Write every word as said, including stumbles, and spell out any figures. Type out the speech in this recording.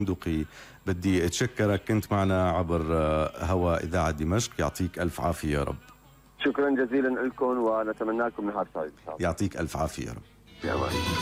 بندقي، بدي اتشكرك، كنت معنا عبر هواء إذاعة دمشق. يعطيك ألف عافية يا رب. شكرا جزيلا لكم ونتمنى لكم نهار سعيد. يعطيك ألف عافية يا رب. يا